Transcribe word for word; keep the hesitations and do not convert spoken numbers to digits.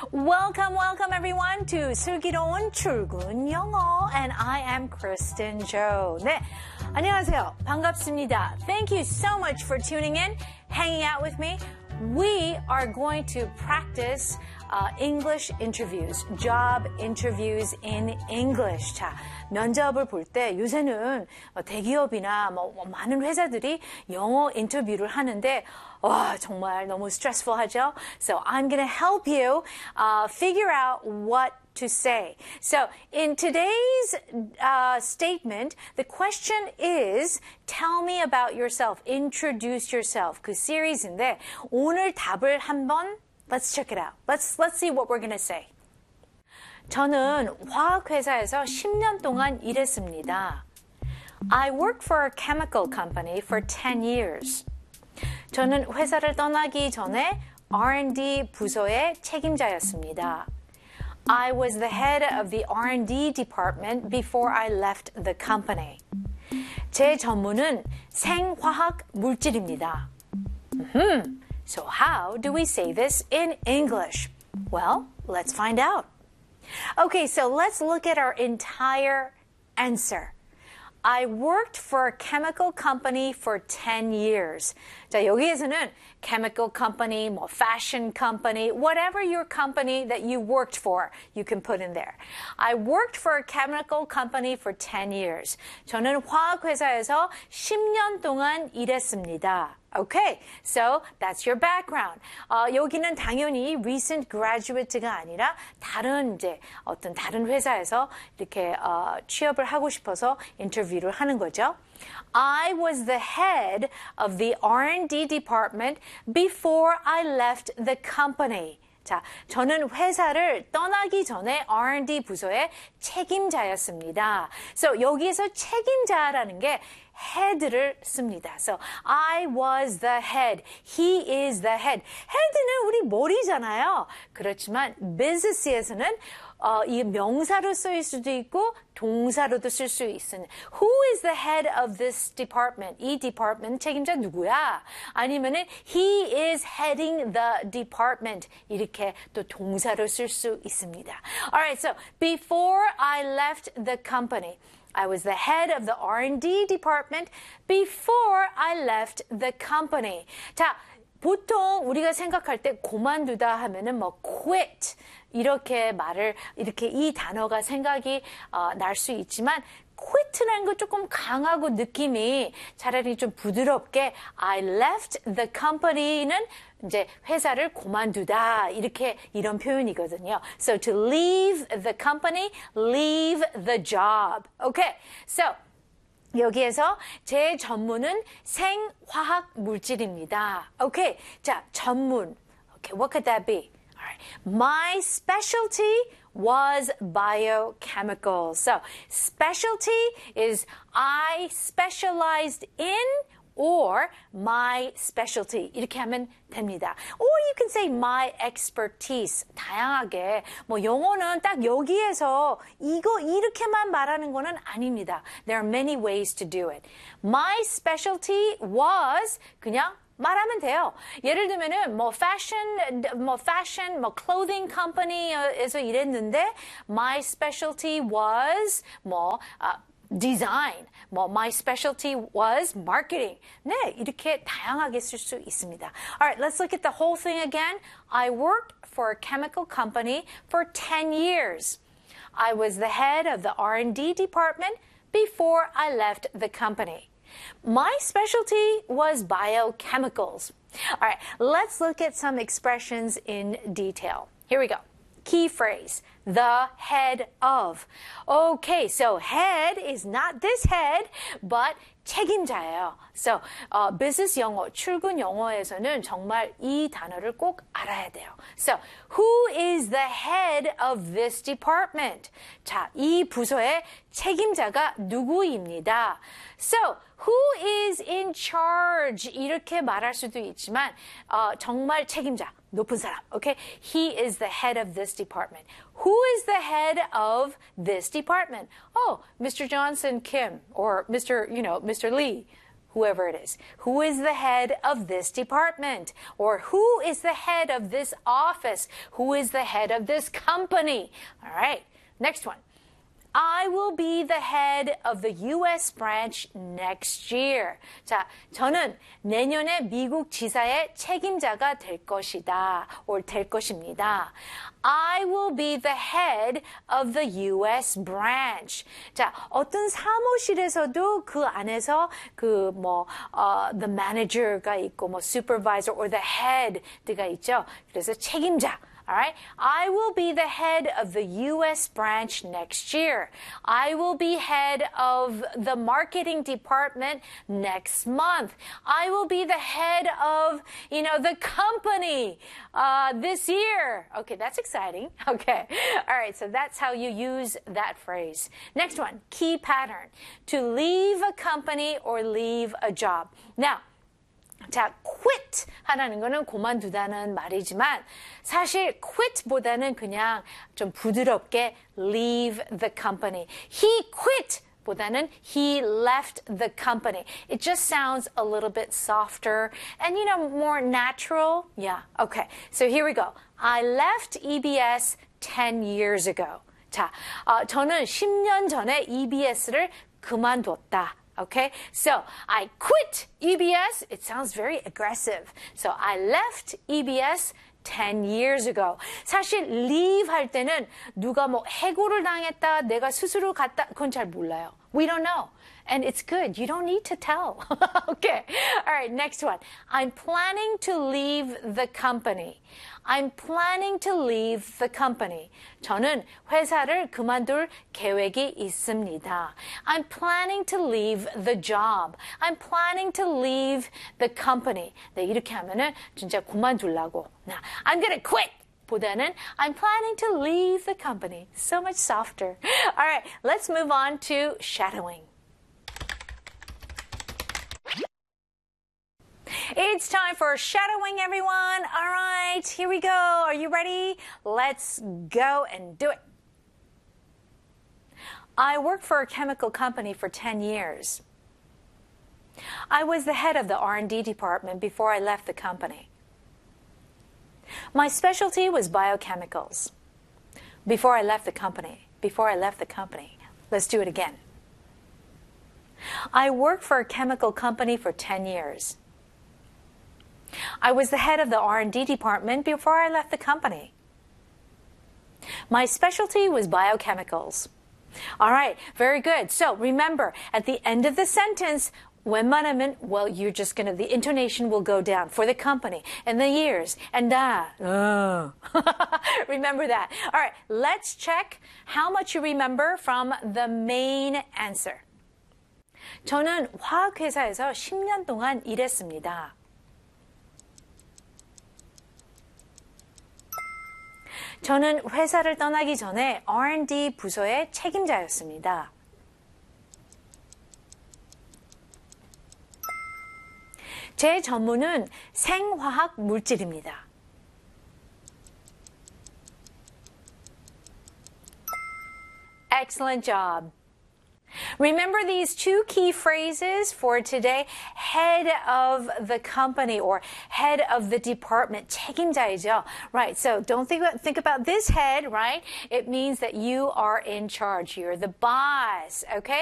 Welcome, welcome everyone to 슬기로운 출근 영어, and I am Kristen Jo. 네, 안녕하세요. 반갑습니다. Thank you so much for tuning in, hanging out with me. We are going to practice uh, English interviews, job interviews in English. 자, 면접을 볼 때 요새는 대기업이나 뭐 많은 회사들이 영어 인터뷰를 하는데 와, 정말 너무 stressful 하죠? So I'm going to help you uh, figure out what to say. So in today's uh, statement, the question is, tell me about yourself, introduce yourself. 그 시리즈인데 오늘 답을 한번 let's check it out. Let's let's see what we're going to say. 저는 화학회사에서 십 년 동안 일했습니다. I worked for a chemical company for ten years. 저는 회사를 떠나기 전에 R and D 부서의 책임자였습니다. I was the head of the R and D department before I left the company. 제 전문은 생화학 물질입니다. Mm-hmm. So how do we say this in English? Well, let's find out. Okay, so let's look at our entire answer. I worked for a chemical company for ten years. 자, 여기에서는 chemical company, 뭐 fashion company, whatever your company that you worked for, you can put in there. I worked for a chemical company for ten years. 저는 화학회사에서 십 년 동안 일했습니다. Okay, so that's your background. 어, 여기는 당연히 recent graduate가 아니라 다른 이제 어떤 다른 회사에서 이렇게 어, 취업을 하고 싶어서 인터뷰를 하는 거죠. I was the head of the R and D department before I left the company. 자, 저는 회사를 떠나기 전에 R and D 부서의 책임자였습니다. So 여기에서 책임자라는 게 head를 씁니다. So I was the head. He is the head. head는 우리 머리잖아요. 그렇지만 business에서는 어, 이 명사로 쓰일 수도 있고 동사로도 쓸 수 있는 Who is the head of this department? 이 department 책임자 누구야? 아니면은 He is heading the department. 이렇게 또 동사로 쓸 수 있습니다. Alright, so before I left the company, I was the head of the R and D department before I left the company. 자, 보통 우리가 생각할 때 그만두다 하면은 뭐 quit 이렇게 말을 이렇게 이 단어가 생각이 어, 날 수 있지만 quit라는 거 조금 강하고 느낌이 차라리 좀 부드럽게 I left the company는 이제 회사를 그만두다 이렇게 이런 표현이거든요. So to leave the company, leave the job. Okay, so 여기에서 제 전문은 생화학 물질입니다. Okay, 자 전문. Okay, what could that be? All right, my specialty was biochemicals. So specialty is I specialized in or my specialty. 이렇게 하면 됩니다. Or you can say my expertise. 다양하게. 뭐 영어는 딱 여기에서 이거 이렇게만 말하는 거는 아닙니다. There are many ways to do it. My specialty was 그냥 말하면 돼요. 예를 들면은 뭐 fashion, 뭐 fashion, 뭐 clothing company에서 일했는데 my specialty was 뭐 uh, design. 뭐 my specialty was marketing. 네, 이렇게 다양하게 쓸 수 있습니다. Alright, let's look at the whole thing again. I worked for a chemical company for ten years. I was the head of the R and D department before I left the company. My specialty was biochemicals. All right, let's look at some expressions in detail. Here we go. Key phrase, the head of. Okay, so head is not this head, but 책임자예요. So, uh, business 영어, 출근 영어에서는 정말 이 단어를 꼭 알아야 돼요. So, who is the head of this department? 자, 이 부서의 책임자가 누구입니다. So, who is in charge? 이렇게 말할 수도 있지만 어, 정말 책임자, 높은 사람. Okay? He is the head of this department. Who is the head of this department? Oh, Mister Johnson Kim or Mister, you know, Mister Lee. whoever it is. Who is the head of this department? Or who is the head of this office? Who is the head of this company? All right, next one. I will be the head of the U S branch next year. 자, 저는 내년에 미국 지사의 책임자가 될 것이다. or 될 것입니다. I will be the head of the U S branch. 자, 어떤 사무실에서도 그 안에서 그 뭐, uh, the manager가 있고 뭐 supervisor or the head가 있죠. 그래서 책임자. All right. I will be the head of the U S branch next year. I will be head of the marketing department next month. I will be the head of, you know, the company uh, this year. Okay, that's exciting. Okay. All right. So that's how you use that phrase. Next one, key pattern. To leave a company or leave a job. Now, 자, quit 하라는 거는 그만두다는 말이지만 사실 quit보다는 그냥 좀 부드럽게 leave the company. He quit 보다는 he left the company. It just sounds a little bit softer and, you know, more natural. Yeah, okay. So here we go. I left E B S ten years ago. 자, 어, 저는 십 년 전에 이비에스를 그만뒀다. Okay, so I quit E B S. It sounds very aggressive. So I left E B S ten years ago. 사실 leave 할 때는 누가 뭐 해고를 당했다, 내가 스스로 갔다, 그건 잘 몰라요. We don't know. And it's good. You don't need to tell. Okay. All right, next one. I'm planning to leave the company. I'm planning to leave the company. 저는 회사를 그만둘 계획이 있습니다. I'm planning to leave the job. I'm planning to leave the company. 네, 이렇게 하면은 진짜 그만두려고. Now, I'm gonna quit. 보다는 I'm planning to leave the company. So much softer. All right, let's move on to shadowing. It's time for shadowing, everyone. All right, here we go. Are you ready? Let's go and do it. I worked for a chemical company for ten years. I was the head of the R and D department before I left the company. My specialty was biochemicals. Before I left the company. Before I left the company. Let's do it again. I worked for a chemical company for ten years. I was the head of the R and D department before I left the company. My specialty was biochemicals. All right, very good. So remember, at the end of the sentence, 웬만하면, well, you're just going to, the intonation will go down for the company and the years and that. Uh. Remember that. All right, let's check how much you remember from the main answer. 저는 화학회사에서 십 년 동안 일했습니다. 저는 회사를 떠나기 전에 R and D 부서의 책임자였습니다. 제 전문은 생화학 물질입니다. Excellent job. Remember these two key phrases for today. Head of the company or head of the department. 책임자이죠. Right. So don't think about, think about this head, right? It means that you are in charge. You're the boss. Okay?